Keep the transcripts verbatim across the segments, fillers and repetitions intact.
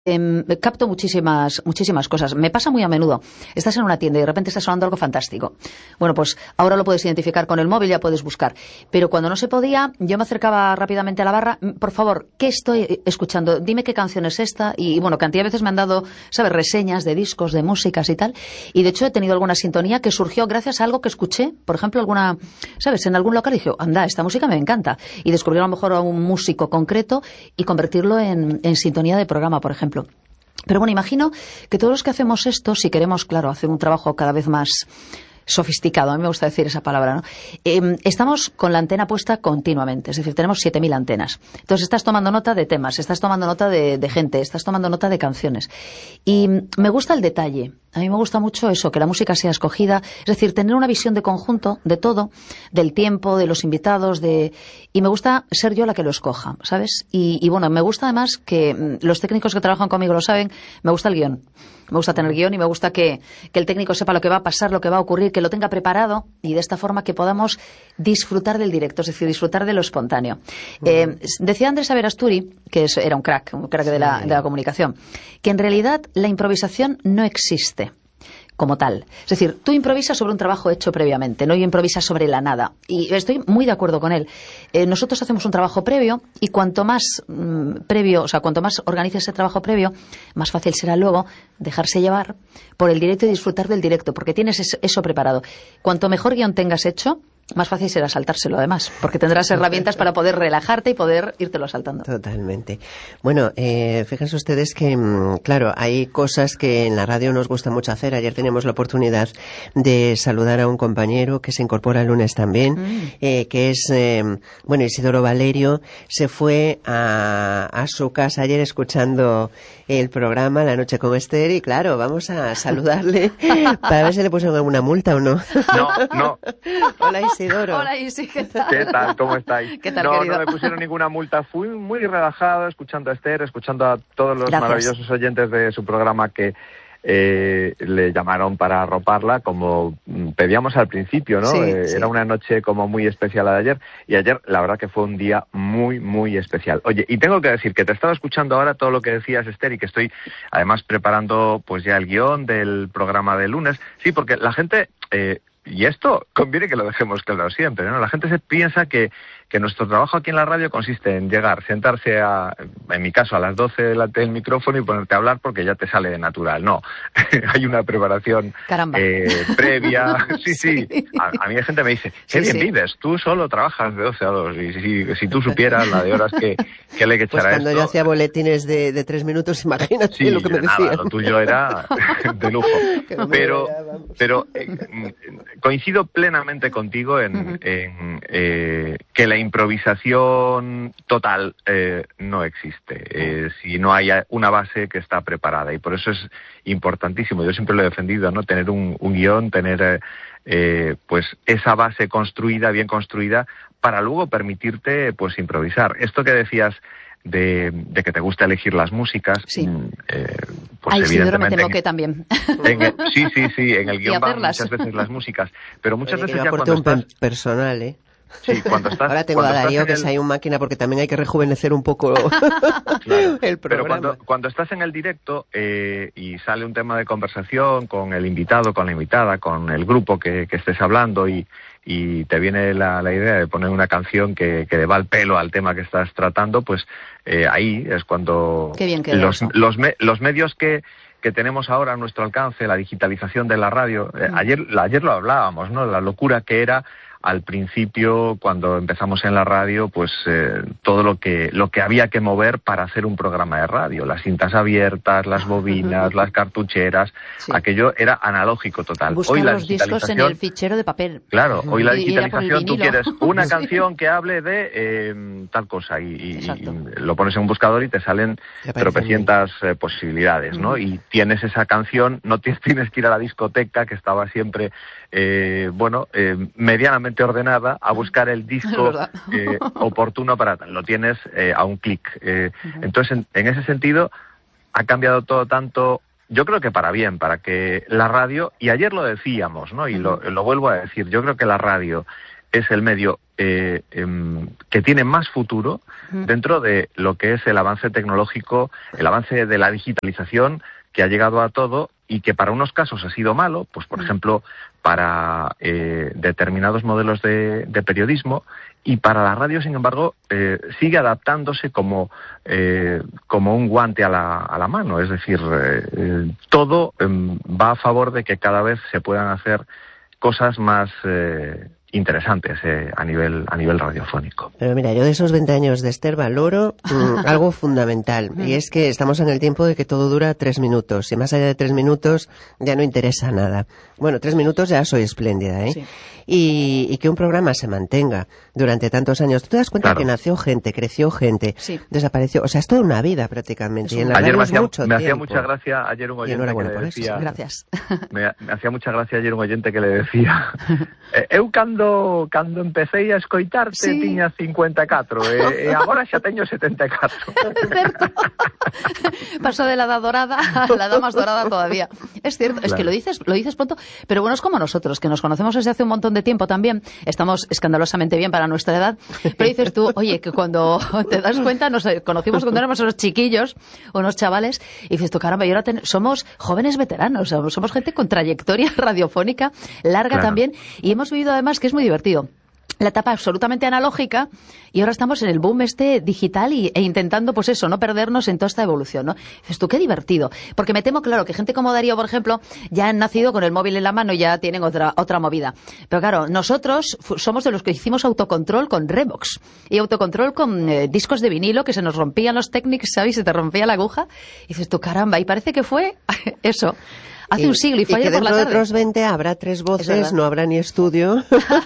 Eh, capto muchísimas muchísimas cosas. Me pasa muy a menudo. Estás en una tienda y de repente está sonando algo fantástico. Bueno, pues ahora lo puedes identificar con el móvil, ya puedes buscar. Pero cuando no se podía, yo me acercaba rápidamente a la barra. Por favor, ¿qué estoy escuchando? Dime qué canción es esta. Y, y bueno, cantidad de veces me han dado, ¿sabes?, reseñas de discos, de músicas y tal. Y de hecho he tenido alguna sintonía que surgió gracias a algo que escuché. Por ejemplo, alguna, ¿sabes?, en algún local y dije, anda, esta música me encanta. Y descubrí a lo mejor a un músico concreto y convertirlo en, en sintonía de programa, por ejemplo. Pero bueno, imagino que todos los que hacemos esto, si queremos, claro, hacer un trabajo cada vez más sofisticado, a mí me gusta decir esa palabra, ¿no? Eh, estamos con la antena puesta continuamente, es decir, tenemos siete mil antenas. Entonces estás tomando nota de temas, estás tomando nota de, de gente, estás tomando nota de canciones. Y me gusta el detalle. A mí me gusta mucho eso, que la música sea escogida, es decir, tener una visión de conjunto de todo, del tiempo, de los invitados, de y me gusta ser yo la que lo escoja, ¿sabes? Y, y bueno, me gusta además que los técnicos que trabajan conmigo lo saben, me gusta el guión. Me gusta tener guión y me gusta que, que el técnico sepa lo que va a pasar, lo que va a ocurrir, que lo tenga preparado y de esta forma que podamos disfrutar del directo, es decir, disfrutar de lo espontáneo. Uh-huh. Eh, decía Andrés Averasturi, que es, era un crack, un crack de la, de la comunicación, que en realidad la improvisación no existe como tal. Es decir, tú improvisas sobre un trabajo hecho previamente, no improvisas sobre la nada. Y estoy muy de acuerdo con él. Eh, nosotros hacemos un trabajo previo y cuanto más mmm, previo, o sea, cuanto más organices ese trabajo previo, más fácil será luego dejarse llevar por el directo y disfrutar del directo, porque tienes eso, eso preparado. Cuanto mejor guión tengas hecho, más fácil será saltárselo además, porque tendrás herramientas para poder relajarte y poder írtelo saltando. Totalmente. Bueno, eh, fíjense ustedes que, claro, hay cosas que en la radio nos gusta mucho hacer. Ayer teníamos la oportunidad de saludar a un compañero que se incorpora el lunes también, mm. eh, que es, eh, bueno, Isidoro Valerio. Se fue a, a su casa ayer escuchando el programa La Noche con Esther y, claro, vamos a saludarle para ver si le pusieron alguna multa o no. No, no. Hola, Isidoro. Hola, Isi, ¿qué tal? ¿Qué tal? ¿Cómo estáis? ¿Qué tal, no, querido? no me pusieron ninguna multa. Fui muy relajado escuchando a Esther, escuchando a todos los Gracias. maravillosos oyentes de su programa que eh, le llamaron para arroparla, como pedíamos al principio, ¿no? Sí, eh, sí. Era una noche como muy especial la de ayer, y ayer la verdad que fue un día muy, muy especial. Oye, y tengo que decir que te estaba escuchando ahora todo lo que decías, Esther, y que estoy además preparando pues ya el guión del programa de lunes. Sí, porque la gente... Eh, Y esto conviene que lo dejemos claro siempre, ¿no? La gente se piensa que, que nuestro trabajo aquí en la radio consiste en llegar, sentarse a, en mi caso, a las doce delante del micrófono y ponerte a hablar porque ya te sale de natural. No, hay una preparación eh, previa. Sí, sí. sí. A, a mí la gente me dice, qué sí, bien sí. vives, tú solo trabajas de doce a dos. Y si, si tú supieras la de horas que, que le hay que echar pues a esto. Cuando yo hacía boletines de, de tres minutos, imagínate sí, lo que me nada, decían. Lo tuyo era de lujo. Pero, pero eh, coincido plenamente contigo en, uh-huh. en eh, que la improvisación total eh, no existe, eh, si no hay una base que está preparada, y por eso es importantísimo, yo siempre lo he defendido, ¿no? Tener un, un guión, tener eh, pues esa base construida, bien construida, para luego permitirte pues improvisar. Esto que decías De, de que te gusta elegir las músicas, sí. eh, pues Ay, evidentemente... me temo que también. En el, sí, sí, sí, en el guión van muchas veces las músicas, pero muchas Oye, veces yo ya aporté cuando un estás... personal, ¿eh? Sí, cuando estás... Ahora tengo a Darío, que el... es ahí un máquina, porque también hay que rejuvenecer un poco claro, el programa. Pero cuando, cuando estás en el directo eh, y sale un tema de conversación con el invitado, con la invitada, con el grupo que, que estés hablando y, y te viene la, la idea de poner una canción que, que le va al pelo al tema que estás tratando, pues eh, ahí es cuando Qué bien los, los, me, los medios que... que tenemos ahora a nuestro alcance, la digitalización de la radio. Eh, mm. ayer, ayer lo hablábamos, ¿no? La locura que era al principio, cuando empezamos en la radio, pues eh, todo lo que lo que había que mover para hacer un programa de radio, las cintas abiertas, las bobinas, las cartucheras, sí. Aquello era analógico total. Buscar hoy la los discos en el fichero de papel. Claro, hoy la digitalización, tú quieres una sí. canción que hable de eh, tal cosa y, y, y lo pones en un buscador y te salen tropecientas eh, posibilidades, ¿no? Mm. Y tienes esa canción, no tienes que ir a la discoteca, que estaba siempre, eh, bueno, eh, medianamente ordenada, a buscar el disco eh, oportuno para tal. Lo tienes eh, a un clic. Eh, uh-huh. Entonces, en, en ese sentido, ha cambiado todo tanto, yo creo que para bien, para que la radio, y ayer lo decíamos, ¿no? Y uh-huh. lo, lo vuelvo a decir, yo creo que la radio es el medio eh, eh, que tiene más futuro dentro de lo que es el avance tecnológico, el avance de la digitalización que ha llegado a todo y que para unos casos ha sido malo, pues por ejemplo para eh, determinados modelos de, de periodismo, y para la radio, sin embargo, eh, sigue adaptándose como eh, como un guante a la, a la mano. Es decir, eh, eh, todo eh, va a favor de que cada vez se puedan hacer cosas más eh, interesantes eh, a nivel a nivel radiofónico. Pero mira, yo de esos veinte años de Esther valoro mmm, algo fundamental, y es que estamos en el tiempo de que todo dura tres minutos, y más allá de tres minutos ya no interesa nada. Bueno, tres minutos ya soy espléndida, ¿eh? Sí. Y, y que un programa se mantenga durante tantos años. Tú te das cuenta claro. que nació gente, creció gente, sí. desapareció. O sea, es toda una vida prácticamente. Y en la ayer me hacía, mucho me tiempo. hacía mucha gracia ayer un oyente que le decía... Gracias. Me, me hacía mucha gracia ayer un oyente que le decía... Eh, eu cando, cando empecé a escoitarte sí. tiña cincuenta e catro, e, e agora xa teño setenta e catro. Certo. Pasó de la edad dorada a la edad más dorada todavía. Es cierto, claro. es que lo dices, lo dices pronto, pero bueno, es como nosotros, que nos conocemos desde hace un montón de tiempo también, estamos escandalosamente bien para nuestra edad, pero dices tú, oye, que cuando te das cuenta, nos conocimos cuando éramos unos chiquillos, unos chavales, y dices tú, caramba, y ahora ten, somos jóvenes veteranos, somos gente con trayectoria radiofónica larga claro. también, y hemos vivido además que es muy divertido. La etapa absolutamente analógica, y ahora estamos en el boom este digital y, e intentando, pues eso, no perdernos en toda esta evolución, ¿no? Dices tú, qué divertido. Porque me temo, claro, que gente como Darío, por ejemplo, ya han nacido con el móvil en la mano y ya tienen otra otra movida. Pero claro, nosotros somos de los que hicimos autocontrol con Revox y autocontrol con eh, discos de vinilo que se nos rompían los Technics, ¿sabes? Se te rompía la aguja. Y dices tú, caramba, y parece que fue eso. Hace y, un siglo y fue y ayer que por la tarde. Dentro de otros veinte habrá tres voces, no habrá ni estudio.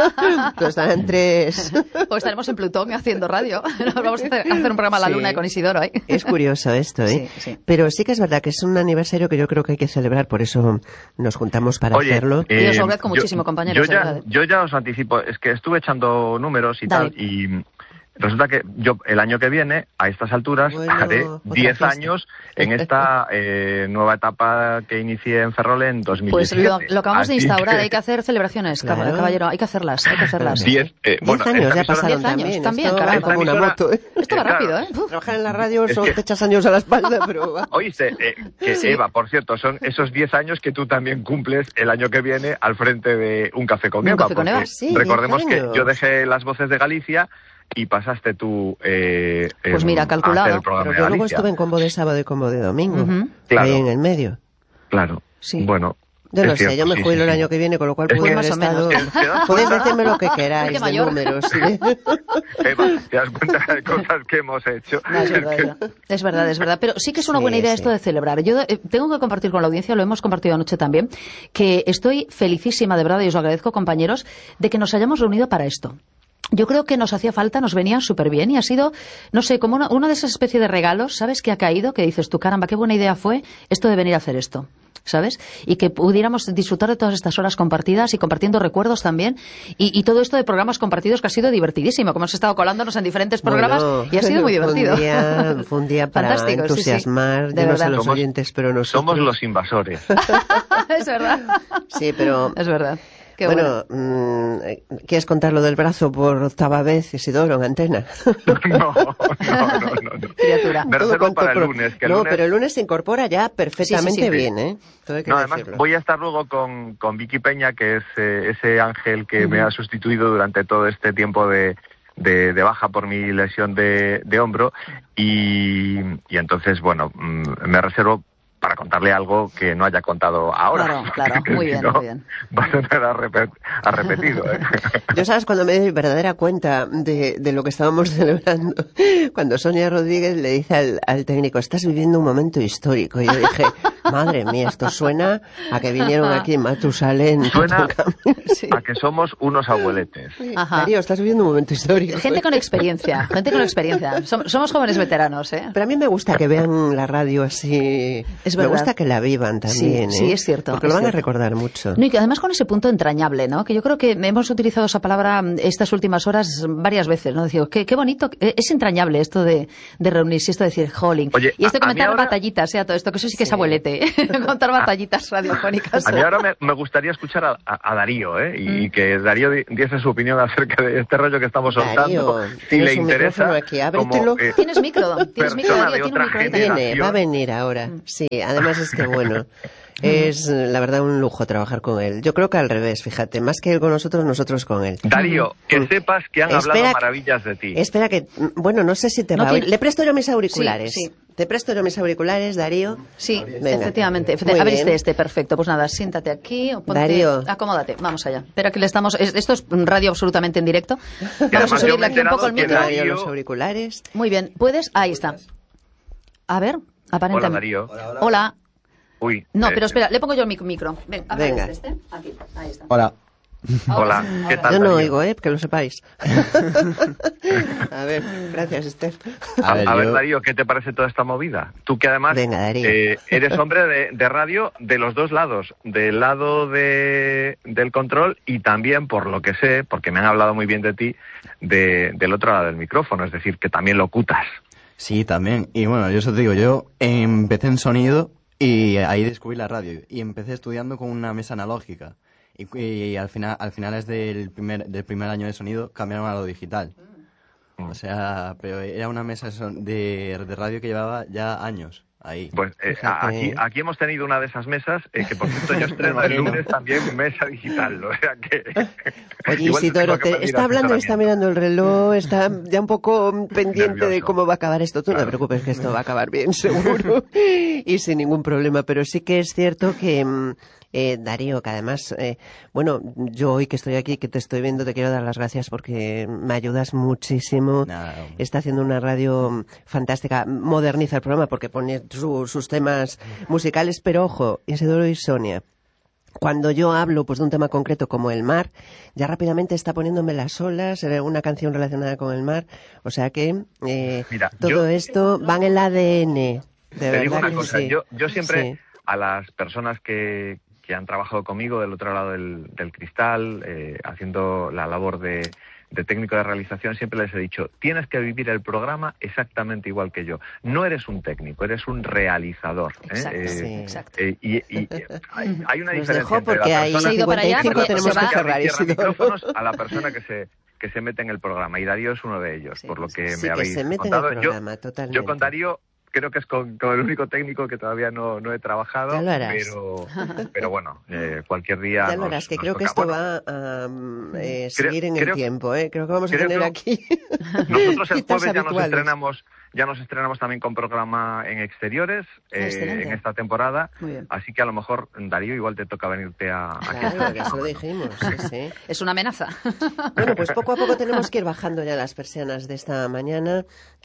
Nos darán tres. O estaremos en Plutón haciendo radio. Nos vamos a hacer, a hacer un programa a la sí. luna con Isidoro, ¿eh? Es curioso esto, ¿eh? Sí, sí. Pero sí que es verdad que es un aniversario que yo creo que hay que celebrar, por eso nos juntamos para Oye, hacerlo. Eh, y os agradezco muchísimo, yo, compañeros. Yo ya, yo ya os anticipo, es que estuve echando números y Dale. tal, y... Resulta que yo el año que viene, a estas alturas, bueno, haré diez años en esta eh, nueva etapa que inicié en Ferrol en dos mil diecisiete. Pues lo, lo acabamos Así de instaurar, que... hay que hacer celebraciones, claro. caballero, hay que hacerlas, hay que hacerlas. Diez, eh, bueno, diez años ya pasaron diez años, también, también, esto caramba. como una moto, ¿eh? Esto va Claro. rápido, ¿eh? Uf. Trabajar en la radio Es son que... te echas años a la espalda, pero... Oíste, eh, que Sí. Eva, por cierto, son esos diez años que tú también cumples el año que viene al frente de Un Café con Un Eva. Café con porque Eva, sí, recordemos diez que años. yo dejé las voces de Galicia y pasaste tú eh, Pues mira, em, calculado. a hacer el programa Pero de yo luego Galicia. estuve en combo de sábado y combo de domingo, Uh-huh. Claro. ahí en el medio. Claro, Sí. bueno. Yo no es sé, cierto, yo me sí, jubilo sí, el sí. año que viene, con lo cual Es pude que- haber Más o menos. estado... ¿Te das Podéis cuenta? decirme lo que Gente queráis de mayor. números, ¿sí? Eva, ¿te das cuenta de cosas que hemos hecho? No, es verdad, es verdad. es verdad, es verdad. Pero sí que es una Sí, buena idea sí. esto de celebrar. Yo eh, tengo que compartir con la audiencia, lo hemos compartido anoche también, que estoy felicísima, de verdad, y os lo agradezco, compañeros, de que nos hayamos reunido para esto. Yo creo que nos hacía falta, nos venía súper bien y ha sido, no sé, como una, una de esas especies de regalos, ¿sabes? Que ha caído, que dices tú, caramba, qué buena idea fue esto de venir a hacer esto, ¿sabes? Y que pudiéramos disfrutar de todas estas horas compartidas y compartiendo recuerdos también. Y, y todo esto de programas compartidos que ha sido divertidísimo, como hemos estado colándonos en diferentes programas Bueno, y ha sido muy divertido. Fue un día, fue un día para Fantástico, sí, sí. entusiasmar, De yo no sé verdad. los Somos- oyentes, pero nosotros... Somos los invasores. Es verdad. Sí, pero... Es verdad. Qué bueno. bueno, mm, ¿quieres contar lo del brazo por octava vez, Isidoro, en antena? No, no, no, no, no. Criatura. Me Todo reservo con para el todo- lunes. Que el no, lunes... pero el lunes se incorpora ya perfectamente Sí, sí, sí. bien, ¿eh? Todo hay que No, además decirlo. voy a estar luego con, con Vicky Peña, que es eh, ese ángel que me ha sustituido durante todo este tiempo de, de, de baja por mi lesión de, de hombro y, y entonces, bueno, mm, me reservo para contarle algo que no haya contado ahora. Claro, claro, porque muy si bien, no, muy bien. Va a sonar a, repet- a repetido. ¿eh? Yo, ¿sabes? Cuando me doy verdadera cuenta de, de lo que estábamos celebrando, cuando Sonia Rodríguez le dice al, al técnico, estás viviendo un momento histórico. Y yo dije, madre mía, esto suena a que vinieron aquí en Matusalén. Suena Sí. a que somos unos abueletes. Ajá. Darío, estás viviendo un momento histórico. Gente con experiencia, gente con experiencia. Som- Somos jóvenes veteranos, ¿eh? Pero a mí me gusta que vean la radio así. Es me verdad. gusta que la vivan también. Sí, sí, ¿eh? es cierto, Porque es lo van cierto. a recordar mucho. No, y que además con ese punto entrañable, ¿no? Que yo creo que hemos utilizado esa palabra estas últimas horas varias veces, ¿no? Decimos, qué, qué bonito, eh, es entrañable esto de, de reunirse, esto de decir, jolín. Oye, y esto de a- a mí comentar ahora- batallitas, ¿eh? Todo esto, que eso sí que es abuelete. emocionante, contar batallitas radiofónicas. A mí ahora me, me gustaría escuchar a, a, a Darío, ¿eh? Y, mm. y que Darío di, diese su opinión acerca de este rollo que estamos soltando. Darío, si le interesa. Aquí, ábretelo. Como, eh, ¿Tienes micro? ¿Tienes micro, Darío? ¿Tiene un micro ahí? Viene, va a venir ahora. Sí, además es que bueno. Es, la verdad, un lujo trabajar con él. Yo creo que al revés, fíjate, más que él con nosotros, nosotros con él. Darío, que sepas que han espera, hablado maravillas de ti. Espera que, bueno, no sé si te no va a oír. Le presto yo mis auriculares. Sí, sí. Te presto yo mis auriculares, Darío. Sí, venga. Efectivamente. Muy a ver este, este, perfecto. Pues nada, siéntate aquí. O ponte, Darío. Acomódate, vamos allá. Pero aquí le estamos, esto es radio absolutamente en directo. Vamos a subirle aquí un poco el micro. Darío, los auriculares. Muy bien, ¿puedes? Ahí está. A ver, aparentemente. Hola, Darío. Hola. Hola. Hola. Uy. No, eh, pero espera, le pongo yo el micro. Ven, a ver, venga. Este, aquí, ahí está. Hola. Hola, ¿qué tal? Yo no Darío? oigo, ¿eh? Que lo sepáis. A ver, gracias, Esther. A, a, ver, a ver, Darío, ¿qué te parece toda esta movida? Tú que además Venga, Darío. Eh, eres hombre de, de radio de los dos lados, del lado de, del control y también, por lo que sé, porque me han hablado muy bien de ti, de, del otro lado del micrófono, es decir, que también locutas. Sí, también. Y bueno, yo eso te digo, yo empecé en sonido y ahí descubrí la radio y empecé estudiando con una mesa analógica. Y, y al final, al finales del primer, del primer año de sonido cambiaron a lo digital. O sea, pero era una mesa de, de radio que llevaba ya años ahí. Pues eh, aquí, aquí hemos tenido una de esas mesas, eh, que por cierto yo estreno el lunes también mesa digital. O sea que... Oye, Isidoro, te está hablando, está mirando el reloj, está ya un poco pendiente Nervioso. De cómo va a acabar esto. Tú claro. No te preocupes que esto va a acabar bien, seguro, y sin ningún problema. Pero sí que es cierto que... Eh, Darío, que además, eh, bueno, yo hoy que estoy aquí, que te estoy viendo, te quiero dar las gracias porque me ayudas muchísimo. No. Está haciendo una radio fantástica, moderniza el programa porque pone su, sus temas musicales, pero ojo, Isidoro y Sonia, cuando yo hablo pues de un tema concreto como el mar, ya rápidamente está poniéndome las olas, una canción relacionada con el mar, o sea que eh, Mira, todo yo, esto va en el A D N. De te verdad digo una que cosa, sí. yo, yo siempre Sí. a las personas que... que han trabajado conmigo del otro lado del, del cristal, eh, haciendo la labor de, de técnico de realización, siempre les he dicho, tienes que vivir el programa exactamente igual que yo. No eres un técnico, eres un realizador. ¿eh? Exacto, eh, sí, exacto. Eh, y, y hay, hay una Nos diferencia dejó entre porque la ahí persona cincuenta y cinco que, tenemos la que persona cerrar, cierra Isidoro. micrófonos a la persona que se que se mete en el programa. Y Darío es uno de ellos, Sí, por lo que sí, me que habéis se mete contado. en el programa, yo, totalmente. yo con Darío creo que es con, con el único técnico que todavía no, no he trabajado, Ya lo harás. pero pero bueno, eh, cualquier día Ya lo nos, harás, que nos creo toca. que esto Bueno, va a um, eh, creo- seguir en el creo- tiempo, ¿eh? Creo que vamos a creo tener que- aquí nosotros el citas jueves ya nos habituales. estrenamos ya nos estrenamos también con programa en exteriores eh, Excelente. en esta temporada, Muy bien. así que a lo mejor, Darío, igual te toca venirte a, a Claro, que eso lo dijimos, sí, sí. Es una amenaza. Bueno, pues poco a poco tenemos que ir bajando ya las persianas de esta mañana,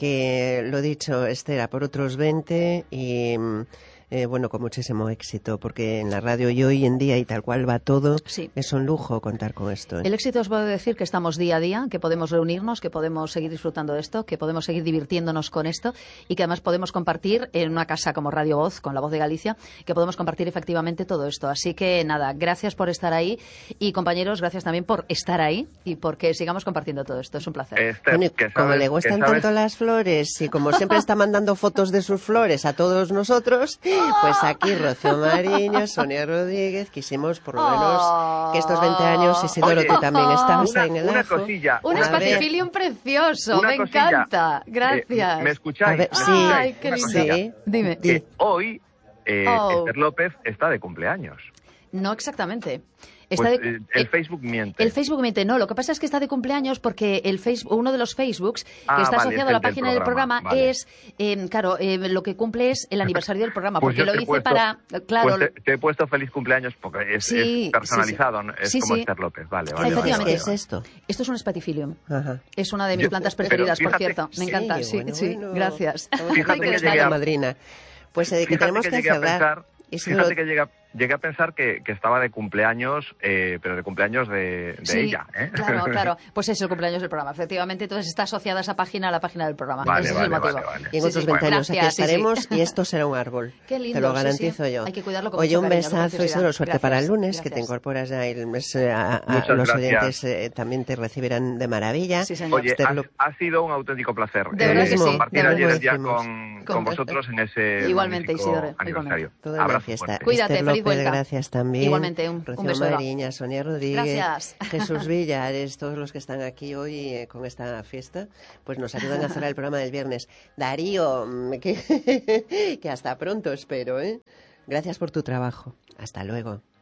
que lo dicho, Esther, a por otros veinte y... Eh, bueno, con muchísimo éxito, porque en la radio y hoy en día y tal cual va todo, Sí. es un lujo contar con esto. ¿eh? El éxito os puedo decir que estamos día a día, que podemos reunirnos, que podemos seguir disfrutando de esto, que podemos seguir divirtiéndonos con esto y que además podemos compartir en una casa como Radio Voz, con La Voz de Galicia, que podemos compartir efectivamente todo esto. Así que nada, gracias por estar ahí y compañeros, gracias también por estar ahí y porque sigamos compartiendo todo esto. Es un placer. Esther, Bueno, y que como sabes- le que gustan sabes- tanto las flores y como siempre está mandando fotos de sus flores a todos nosotros, pues aquí Rocío Mariño, Sonia Rodríguez, quisimos por lo menos que estos veinte años, Isidoro, Oye, tú también estabas una- en el una ajo. cosilla, Un A ver, espatifilium precioso, Una me cosilla. encanta. Gracias. Eh, ¿Me escucháis? A ver, ¿Me sí. escucháis? Ay, qué Una lindo. cosilla. Sí. Dime. Di. Que hoy eh, Oh. Esther López está de cumpleaños. No exactamente. Está Pues, de- eh, el Facebook miente. El Facebook miente, no, lo que pasa es que está de cumpleaños porque el Facebook, uno de los Facebooks que Ah, está vale, asociado es a la el del página del programa, programa vale. es, eh, claro, eh, lo que cumple es el aniversario del programa, Pues porque yo lo te he hice puesto- para, claro, Pues te, te he puesto feliz cumpleaños porque es, Sí, es personalizado, sí, ¿no? sí. es Sí, como sí. Esther López. Vale, vale, vale, Efectivamente. ¿Qué vale, es esto? esto es un espatifilium. Ajá. Es una de mis Yo- plantas pero preferidas, por fíjate- cierto. Me encanta, sí, bueno, sí, bueno. gracias. Estamos Fíjate aquí que con llegué esta a- madrina. Pues eh, que Fíjate tenemos que que llegué a cerrar. pensar, Isidoro, fíjate que llega, llegué a pensar que, que estaba de cumpleaños, eh, pero de cumpleaños de, de Sí, ella. ¿eh? Claro, claro. Pues es el cumpleaños del programa. Efectivamente, entonces está asociada esa página a la página del programa. Vale, Ese vale, es el motivo. vale, vale. Y en Sí, otros sí. ventanos aquí Gracias, sí, sí. estaremos y esto será un árbol. Qué lindo, Te lo sí, garantizo sí. yo. Hay que cuidarlo con Oye, mucho un cariño, con besazo y preciosidad. solo suerte Gracias, para el lunes, que te gracias. incorporas ya el mes. eh, A, a- Muchas los gracias. oyentes eh, también te recibirán de maravilla. Sí, señor. Oye, Esther, ha, lo- ha sido un auténtico placer De verdad que sí, compartir de verdad ayer que el día decimos. con, Con- con vosotros en ese Igualmente, magnífico Isidore, aniversario. Toda una Abrazo fiesta. fuerte. Cuídate, Esther feliz López, vuelta. gracias también. Igualmente, un- un Rocío beso, Eva. Mariña, Sonia Rodríguez, Gracias. Jesús Villares, todos los que están aquí hoy eh, con esta fiesta, pues nos ayudan a cerrar el programa del viernes. Darío, mm, que, que hasta pronto espero, ¿eh? Gracias por tu trabajo. Hasta luego.